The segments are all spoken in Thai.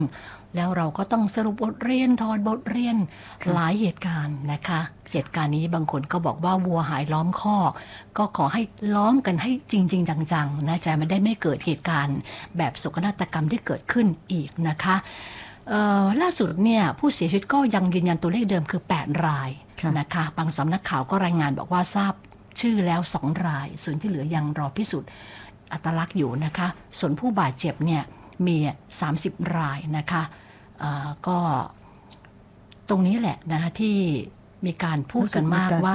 แล้วเราก็ต้องสรุปบทเรียนถอดบทเรียนหลายเหตุการณ์นะคะเหตุการณ์นี้บางคนก็บอกว่าวัวหายล้อมคอกก็ขอให้ล้อมกันให้จริงๆจังๆนะจะไม่ได้ไม่เกิดเหตุการณ์แบบโศกนาฏกรรมที่เกิดขึ้นอีกนะคะล่าสุดเนี่ยผู้เสียชีวิตก็ยังยืนยันตัวเลขเดิมคือ8 รายนะคะบางสำนักข่าวก็รายงานบอกว่าทราบชื่อแล้ว2 รายส่วนที่เหลือยังรอพิสูจน์อัตลักษณ์อยู่นะคะส่วนผู้บาดเจ็บเนี่ยมี30 รายนะคะก็ตรงนี้แหละนะที่มีการพูดกันมากว่า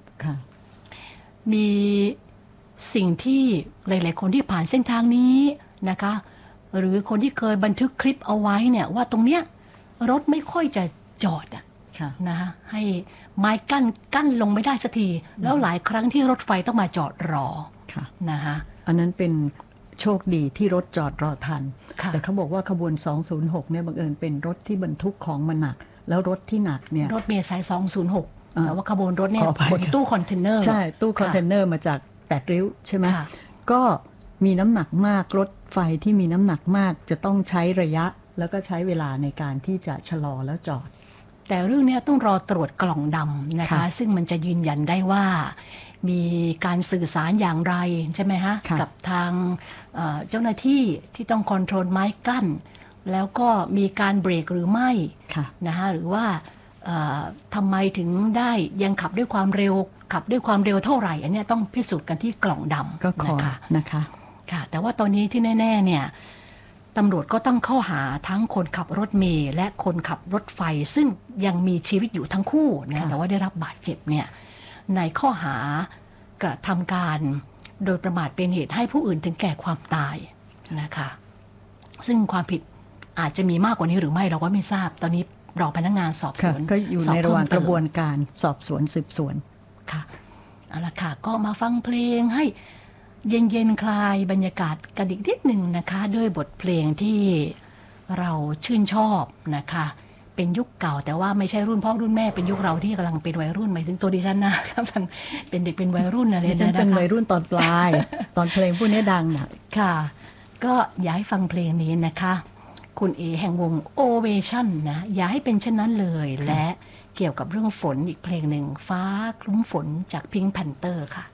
มีสิ่งที่หลายๆคนที่ผ่านเส้นทางนี้นะคะหรือคนที่เคยบันทึกคลิปเอาไว้เนี่ยว่าตรงเนี้ยรถไม่ค่อยจะจอดนะคะให้ไม้กั้นลงไม่ได้สักทีแล้วหลายครั้งที่รถไฟต้องมาจอดรอนะคะอันนั้นเป็นโชคดีที่รถจอดรอทันแต่เขาบอกว่าขบวน206เนี่ยบังเอิญเป็นรถที่บรรทุกของมาหนักแล้วรถที่หนักเนี่ยรถเมล์สาย206แต่ว่าขบวนรถเนี่ยขนตู้คอนเทนเนอร์ใช่ตู้คอนเทนเนอร์มาจาก8 ริ้วใช่ไหมก็มีน้ำหนักมากรถไฟที่มีน้ำหนักมากจะต้องใช้ระยะแล้วก็ใช้เวลาในการที่จะชะลอแล้วจอดแต่เรื่องนี้ต้องรอตรวจกล่องดำนะคะซึ่งมันจะยืนยันได้ว่ามีการสื่อสารอย่างไรใช่ไหมฮะกับทางเจ้าหน้าที่ที่ต้องคอนโทรลไม้กั้นแล้วก็มีการเบรกหรือไม่นะคะหรือว่าทำไมถึงได้ยังขับด้วยความเร็วเท่าไหร่อันนี้ต้องพิสูจน์กันที่กล่องดำก็นะคะค่ะแต่ว่าตอนนี้ที่แน่ๆเนี่ยตำรวจก็ต้องเข้าหาทั้งคนขับรถเมล์และคนขับรถไฟซึ่งยังมีชีวิตอยู่ทั้งคู่นะแต่ว่าได้รับบาดเจ็บเนี่ยในข้อหากระทำการโดยประมาทเป็นเหตุให้ผู้อื่นถึงแก่ความตายนะคะซึ่งความผิดอาจจะมีมากกว่านี้หรือไม่เราก็ไม่ทราบตอนนี้รอพนักงานสอบสวนก็อยู่ในระหว่างกระบวนการสอบสวนสืบสวนค่ะเอาละค่ะก็มาฟังเพลงให้เย็นๆคลายบรรยากาศกันอีกนิดหนึ่งนะคะด้วยบทเพลงที่เราชื่นชอบนะคะเป็นยุคเก่าแต่ว่าไม่ใช่รุ่นพ่อรุ่นแม่เป็นยุคเราที่กำลังเป็นวัยรุ่นหมายถึงตัวดิฉันนะครับเป็นเด็กเป็นวัยรุ่นอะไรนะคะเป็นวัยรุ่นตอนปลายตอนเพลงพวกนี้ดังนะค่ะก็อยากให้ฟังเพลงนี้นะคะคุณเอแห่งวง Ovation นะอย่าให้เป็นเช่นนั้นเลยและเกี่ยวกับเรื่องฝนอีกเพลงหนึ่งฟ้าคลุ้มฝนจาก Pink Panther ค่ะ